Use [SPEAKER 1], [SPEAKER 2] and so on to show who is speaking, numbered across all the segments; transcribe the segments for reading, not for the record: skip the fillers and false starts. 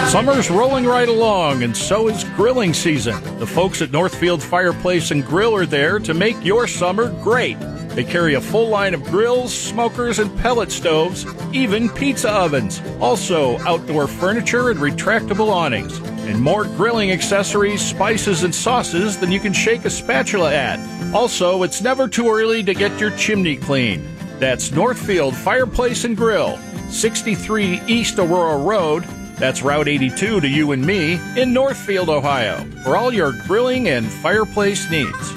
[SPEAKER 1] Summer's rolling right along, and so is grilling season. The folks at Northfield Fireplace and Grill are there to make your summer great. They carry a full line of grills, smokers, and pellet stoves, even pizza ovens. Also, outdoor furniture and retractable awnings. And more grilling accessories, spices, and sauces than you can shake a spatula at. Also, it's never too early to get your chimney clean. That's Northfield Fireplace and Grill, 63 East Aurora Road. That's Route 82 to you and me in Northfield, Ohio, for all your grilling and fireplace needs.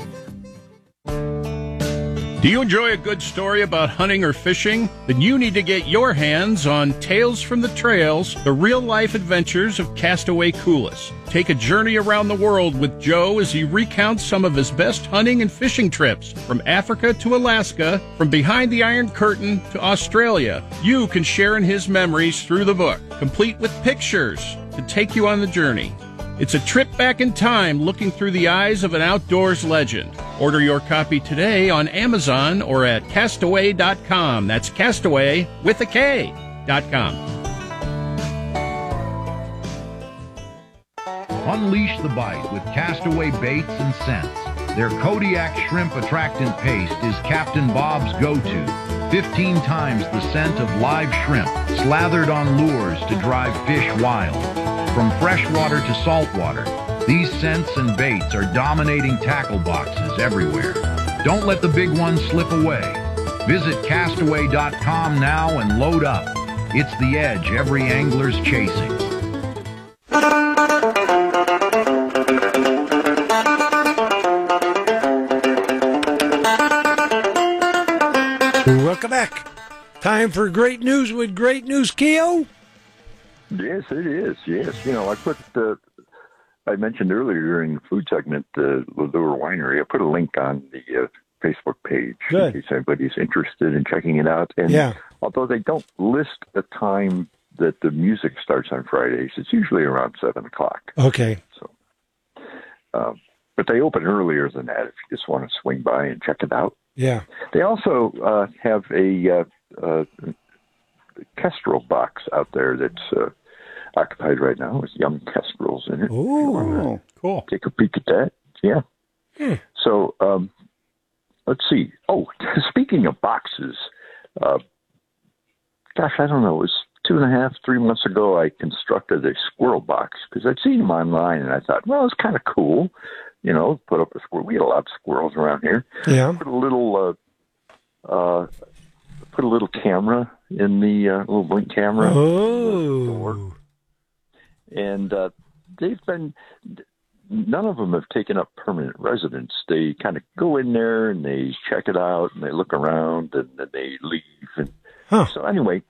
[SPEAKER 1] Do you enjoy a good story about hunting or fishing? Then you need to get your hands on Tales from the Trails, the real-life adventures of Castaway Coulis. Take a journey around the world with Joe as he recounts some of his best hunting and fishing trips, from Africa to Alaska, from behind the Iron Curtain to Australia. You can share in his memories through the book, complete with pictures to take you on the journey. It's a trip back in time looking through the eyes of an outdoors legend. Order your copy today on Amazon or at castaway.com. That's Castaway with a K.com.
[SPEAKER 2] Unleash the bite with Castaway baits and scents. Their Kodiak shrimp attractant paste is Captain Bob's go-to. 15 times the scent of live shrimp, slathered on lures to drive fish wild. From freshwater to saltwater, these scents and baits are dominating tackle boxes everywhere. Don't let the big ones slip away. Visit castaway.com now and load up. It's the edge every angler's chasing.
[SPEAKER 3] Welcome back. Time for great news with Great News Keo.
[SPEAKER 4] Yes, it is. Yes, I mentioned earlier during the food segment, the Lure Winery. I put a link on the Facebook page
[SPEAKER 3] Good.
[SPEAKER 4] in case anybody's interested in checking it out. And although they don't list the time that the music starts on Fridays, it's usually around 7 o'clock.
[SPEAKER 3] Okay.
[SPEAKER 4] So, but they open earlier than that if you just want to swing by and check it out.
[SPEAKER 3] Yeah.
[SPEAKER 4] They also have a kestrel box out there that's occupied right now with young kestrels in it.
[SPEAKER 3] Oh,
[SPEAKER 1] cool.
[SPEAKER 4] Take a peek at that. Yeah. So, let's see. Oh, speaking of boxes, I don't know, it was 2.5, 3 months ago, I constructed a squirrel box because I'd seen them online and I thought, well, it's kind of cool. Put up a squirrel. We had a lot of squirrels around here.
[SPEAKER 3] Yeah.
[SPEAKER 4] Put a little camera in the little Blink camera.
[SPEAKER 3] Oh.
[SPEAKER 4] And none of them have taken up permanent residence. They kind of go in there and they check it out and they look around and then they leave. And so anyway,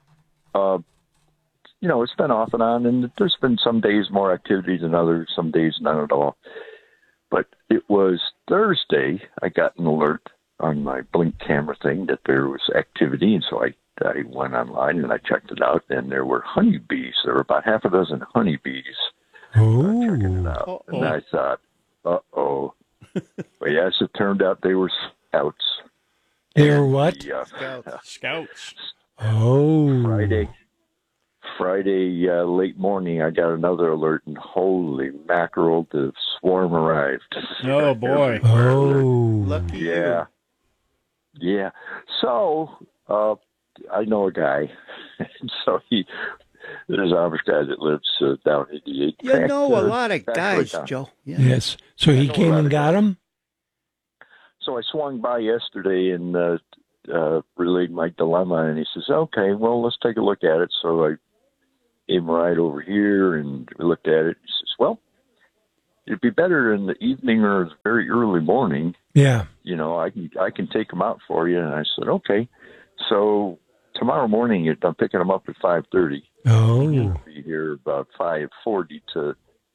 [SPEAKER 4] it's been off and on, and there's been some days more activity than others, some days none at all. But it was Thursday, I got an alert on my Blink camera thing that there was activity, and so I went online and I checked it out, and there were honeybees. There were about half a dozen honeybees checking it out.
[SPEAKER 1] Uh-oh.
[SPEAKER 4] And I thought, uh-oh. Well, yes, it turned out they were scouts.
[SPEAKER 3] They were what?
[SPEAKER 1] Scouts.
[SPEAKER 3] Oh.
[SPEAKER 4] Friday late morning, I got another alert, and holy mackerel, the swarm arrived.
[SPEAKER 1] Oh, boy.
[SPEAKER 3] Oh.
[SPEAKER 5] Lucky
[SPEAKER 4] Yeah. Yeah. So, I know a guy. So there's an Amish guy that lives down in the 8th.
[SPEAKER 5] You know a lot of guys, Joe. Yeah.
[SPEAKER 3] Yes. So he came and got him?
[SPEAKER 4] So I swung by yesterday and relayed my dilemma, and he says, okay, well, let's take a look at it. So I gave him a ride over here, and we looked at it. He says, well, it'd be better in the evening or the very early morning.
[SPEAKER 3] Yeah.
[SPEAKER 4] I can take them out for you. And I said, okay. So tomorrow morning, I'm picking them up at 5:30.
[SPEAKER 3] Oh.
[SPEAKER 4] I'll be here about 5:40 to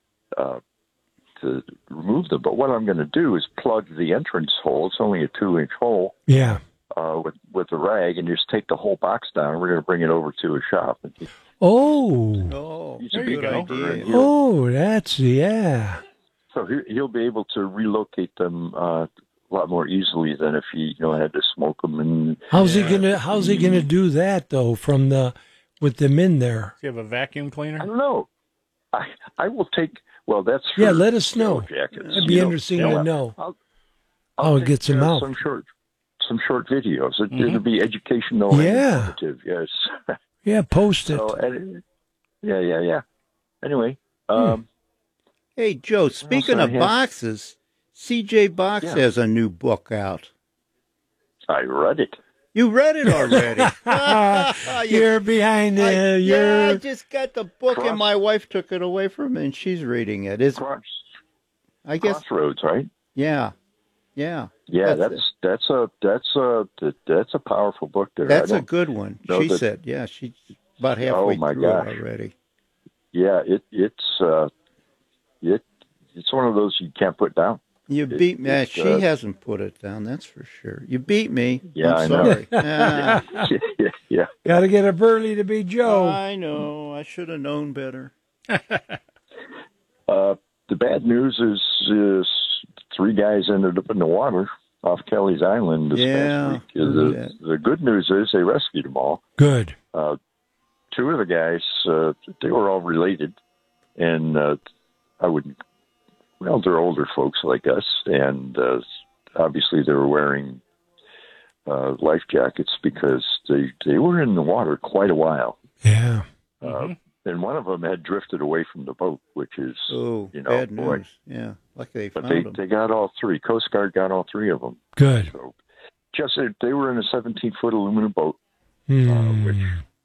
[SPEAKER 4] remove them. But what I'm going to do is plug the entrance hole. It's only a 2-inch hole.
[SPEAKER 3] Yeah.
[SPEAKER 4] With a rag, and just take the whole box down. We're going to bring it over to a shop.
[SPEAKER 3] Oh.
[SPEAKER 4] He's a
[SPEAKER 1] there you
[SPEAKER 4] big
[SPEAKER 1] go.
[SPEAKER 4] helper, and
[SPEAKER 3] That's, yeah.
[SPEAKER 4] So he'll be able to relocate them a lot more easily than if he had to smoke them. And
[SPEAKER 3] How's he gonna do that though? With them in there?
[SPEAKER 1] Do you have a vacuum cleaner?
[SPEAKER 4] I don't know. I will take. Well, that's
[SPEAKER 3] Yeah, let us know.
[SPEAKER 4] Jackets.
[SPEAKER 3] It'd be interesting to know.
[SPEAKER 4] I'll
[SPEAKER 3] get some out.
[SPEAKER 4] Some short videos. It'll be educational and informative. Yes.
[SPEAKER 3] Yeah, post it.
[SPEAKER 4] So, yeah. Anyway.
[SPEAKER 5] Hey, Joe, speaking of boxes, CJ Box has a new book out.
[SPEAKER 4] I read it.
[SPEAKER 5] You read it already.
[SPEAKER 3] You're behind it.
[SPEAKER 5] Yeah, I just got the book, and my wife took it away from me, and she's reading it. I guess
[SPEAKER 4] Crossroads, right?
[SPEAKER 5] Yeah.
[SPEAKER 4] Yeah, that's a powerful book there.
[SPEAKER 5] That's a good one. She said, yeah, she's about halfway through it already.
[SPEAKER 4] Yeah, it's one of those you can't put down.
[SPEAKER 5] You beat me. She hasn't put it down, that's for sure. You beat me.
[SPEAKER 4] Yeah,
[SPEAKER 5] I'm sorry.
[SPEAKER 4] Yeah.
[SPEAKER 3] Got to get up early to beat Joe.
[SPEAKER 5] I know. I should have known better.
[SPEAKER 4] The bad news is 3 guys ended up in the water off Kelly's Island this past week. The good news is they rescued them all.
[SPEAKER 3] Good.
[SPEAKER 4] 2 of the guys, they were all related, and they're older folks like us, and obviously they were wearing life jackets because they were in the water quite a while.
[SPEAKER 3] Yeah.
[SPEAKER 4] And one of them had drifted away from the boat, which is,
[SPEAKER 5] bad news. Yeah, like they found them.
[SPEAKER 4] They got all 3. Coast Guard got all 3 of them.
[SPEAKER 3] Good.
[SPEAKER 4] So, just they were in a 17-foot aluminum boat, which,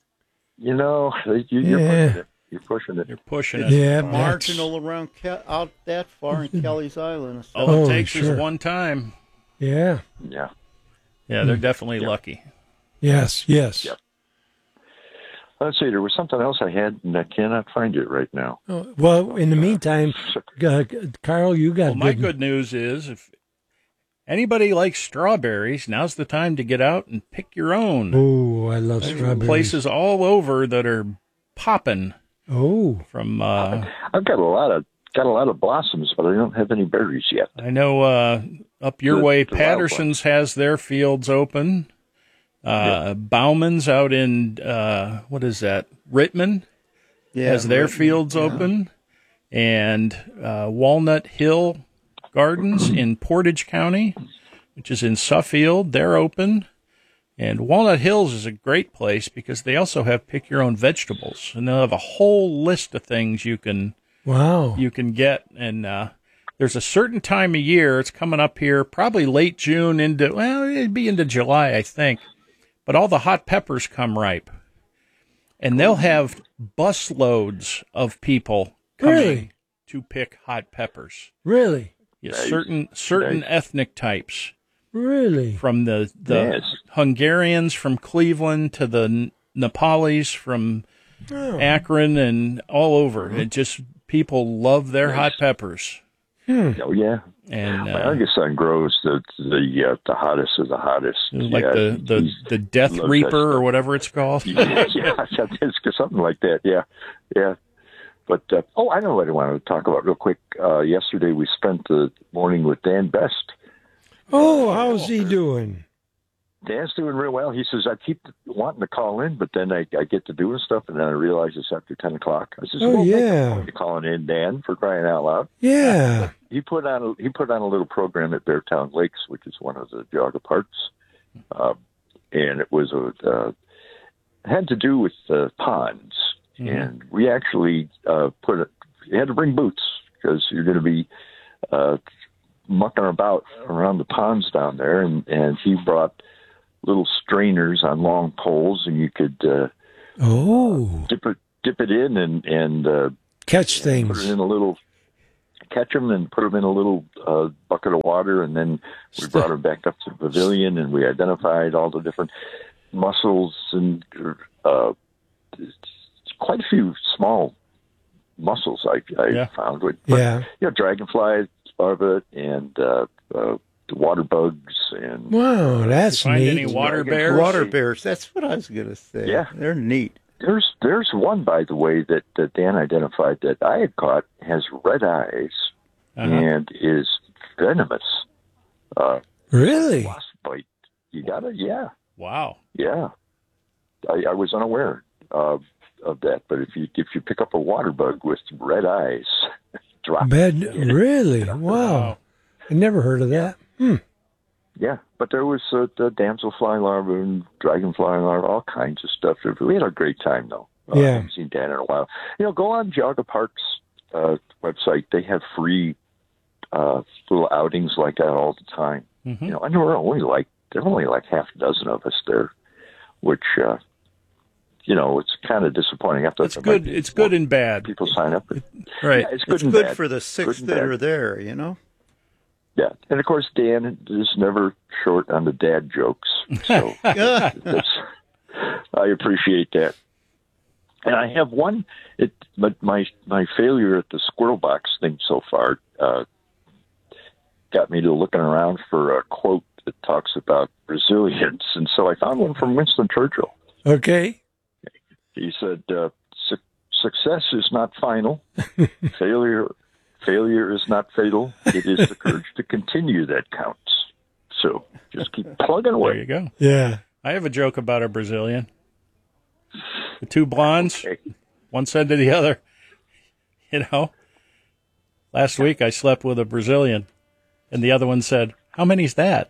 [SPEAKER 4] you're pushing it.
[SPEAKER 1] You're pushing it.
[SPEAKER 3] Yeah,
[SPEAKER 5] marginal around out that far in Kelly's Island.
[SPEAKER 1] All it takes is one time.
[SPEAKER 3] Yeah.
[SPEAKER 4] Yeah.
[SPEAKER 1] Yeah, they're definitely lucky.
[SPEAKER 3] Yes.
[SPEAKER 4] Yep. Let's see, there was something else I had, and I cannot find it right now.
[SPEAKER 3] Oh, well, in the meantime, Carl, you got
[SPEAKER 1] my good news is if anybody likes strawberries, now's the time to get out and pick your own.
[SPEAKER 3] Oh, I love strawberries.
[SPEAKER 1] Places all over that are popping.
[SPEAKER 3] Oh.
[SPEAKER 1] From
[SPEAKER 4] I've got a lot of blossoms, but I don't have any berries yet.
[SPEAKER 1] I know up your way, Patterson's has their fields open. Bauman's out in what is that? Rittman has their fields open, and Walnut Hill Gardens in Portage County, which is in Suffield, they're open. And Walnut Hills is a great place because they also have pick your own vegetables, and they'll have a whole list of things you can get. And there's a certain time of year, it's coming up here, probably late June it'd be into July, I think. But all the hot peppers come ripe, and they'll have busloads of people coming to pick hot peppers.
[SPEAKER 3] Really?
[SPEAKER 1] Yes, certain ethnic types.
[SPEAKER 3] Really?
[SPEAKER 1] From the Hungarians from Cleveland to the Nepalis from Akron and all over. It just people love their hot peppers.
[SPEAKER 4] Oh yeah.
[SPEAKER 1] And
[SPEAKER 4] my youngest son grows the hottest of the hottest.
[SPEAKER 1] Like the Death Reaper or whatever it's called.
[SPEAKER 4] It's something like that. Yeah. But I know what I wanted to talk about real quick. Yesterday we spent the morning with Dan Best.
[SPEAKER 3] Oh, how's he doing?
[SPEAKER 4] Dan's doing real well. He says, I keep wanting to call in, but then I get to doing stuff, and then I realize it's after 10 o'clock. I says, you're calling in, Dan, for crying out loud.
[SPEAKER 3] Yeah.
[SPEAKER 4] He put on a little program at Beartown Lakes, which is one of the Geauga parks, and it was had to do with ponds. Mm-hmm. And we actually you had to bring boots because you're going to be mucking about around the ponds down there, and he brought little strainers on long poles, and you could dip it in and
[SPEAKER 3] catch things.
[SPEAKER 4] Put it in catch them and put them in a little bucket of water, and then we brought them back up to the pavilion, and we identified all the different mussels and quite a few small mussels I found. Dragonfly, part of it, and the water bugs. And
[SPEAKER 3] wow, that's
[SPEAKER 1] find
[SPEAKER 3] neat.
[SPEAKER 1] Any water bears?
[SPEAKER 5] Water bears. That's what I was going to say.
[SPEAKER 4] Yeah,
[SPEAKER 5] they're neat.
[SPEAKER 4] There's one, by the way, that Dan identified that I had caught, has red eyes and is venomous.
[SPEAKER 3] Really?
[SPEAKER 4] Wasp bite. You got it? Yeah.
[SPEAKER 1] Wow.
[SPEAKER 4] Yeah. I was unaware. of that. But if you pick up a water bug with red eyes, drop
[SPEAKER 3] Really? Wow. I never heard of that.
[SPEAKER 4] Yeah, but there was the damselfly larva and dragonfly larva, all kinds of stuff. We had a great time, though. I haven't seen Dan in a while. Go on Geauga Park's website. They have free little outings like that all the time. Mm-hmm. I know there are only like half a dozen of us there, which it's kind of disappointing.
[SPEAKER 1] It's good. It's good and bad.
[SPEAKER 4] People sign up.
[SPEAKER 1] Right.
[SPEAKER 4] Yeah, it's
[SPEAKER 5] good
[SPEAKER 4] bad.
[SPEAKER 5] For the six that are there.
[SPEAKER 4] Yeah, and of course Dan is never short on the dad jokes, so I appreciate that. And I have one. But my failure at the squirrel box thing so far got me to looking around for a quote that talks about Brazilians, and so I found one from Winston Churchill.
[SPEAKER 3] Okay.
[SPEAKER 4] He said, "Success is not final. Failure is not fatal. It is the courage to continue that counts." So just keep plugging away.
[SPEAKER 1] There you go.
[SPEAKER 3] Yeah.
[SPEAKER 1] I have a joke about a Brazilian. The two blondes, one said to the other, last week I slept with a Brazilian. And the other one said, "How many's that?"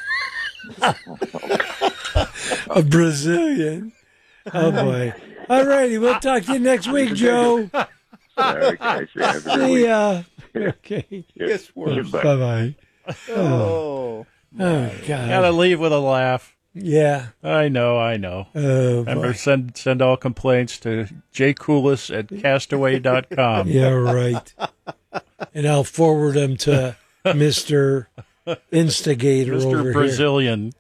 [SPEAKER 3] A Brazilian. Oh, boy. All righty. We'll talk to you next week, Joe.
[SPEAKER 4] All right, guys.
[SPEAKER 3] See ya. Okay.
[SPEAKER 5] Guess worse.
[SPEAKER 3] Bye-bye.
[SPEAKER 5] Oh,
[SPEAKER 3] God.
[SPEAKER 1] Gotta leave with a laugh.
[SPEAKER 3] Yeah.
[SPEAKER 1] I know. Remember, send all complaints to jcoulis@castaway.com.
[SPEAKER 3] Yeah, right. And I'll forward them to Mr. Instigator
[SPEAKER 1] Mr.
[SPEAKER 3] over
[SPEAKER 1] Brazilian.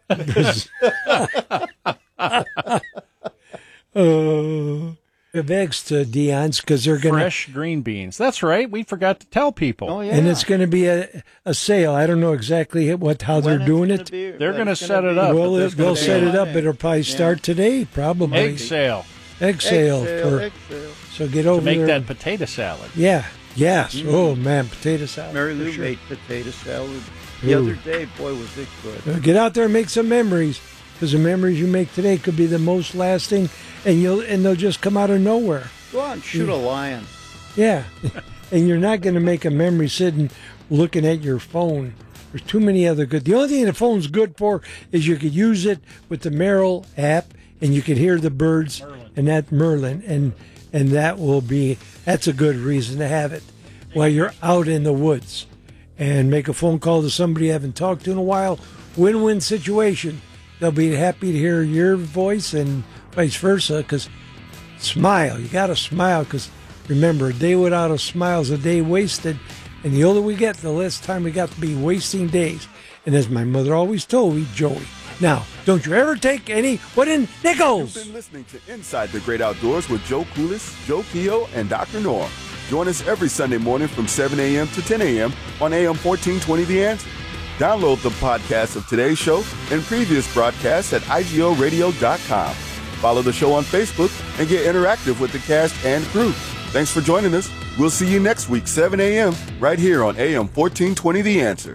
[SPEAKER 3] Give eggs to Dion's because they're going to...
[SPEAKER 1] Fresh green beans. That's right. We forgot to tell people.
[SPEAKER 5] Oh, yeah.
[SPEAKER 3] And it's going to be a sale. I don't know exactly how they're doing it.
[SPEAKER 1] They're going to set it up.
[SPEAKER 3] Well, they'll set it up. It'll probably start today, probably.
[SPEAKER 1] Egg sale.
[SPEAKER 3] Egg sale. So get over
[SPEAKER 1] to make
[SPEAKER 3] there.
[SPEAKER 1] that potato salad.
[SPEAKER 3] Yeah. Yes. Mm-hmm. Oh, man, potato salad.
[SPEAKER 5] Mary Lou made potato salad the other day. Boy, was it good.
[SPEAKER 3] Get out there and make some memories, because the memories you make today could be the most lasting, and they'll just come out of nowhere.
[SPEAKER 5] Go on, shoot a lion.
[SPEAKER 3] Yeah. And you're not going to make a memory sitting looking at your phone. There's too many other good. The only thing the phone's good for is you could use it with the Merrill app, and you could hear the birds and that Merlin, and that's a good reason to have it while you're out in the woods, and make a phone call to somebody you haven't talked to in a while. Win-win situation. They'll be happy to hear your voice and vice versa, because smile. You got to smile, because remember, a day without a smile is a day wasted, and the older we get, the less time we got to be wasting days. And as my mother always told me, Joey, now, don't you ever take any wooden nickels.
[SPEAKER 6] You've been listening to Inside the Great Outdoors with Joe Coulis, Joe Kehoe, and Dr. Norm. Join us every Sunday morning from 7 a.m. to 10 a.m. on AM 1420 The Answer. Download the podcast of today's show and previous broadcasts at IGOradio.com. Follow the show on Facebook and get interactive with the cast and crew. Thanks for joining us. We'll see you next week, 7 a.m., right here on AM 1420 The Answer.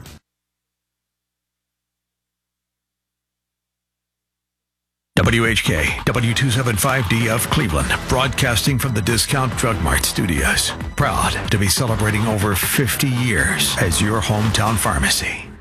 [SPEAKER 7] WHK, W275D of Cleveland, broadcasting from the Discount Drug Mart studios. Proud to be celebrating over 50 years as your hometown pharmacy.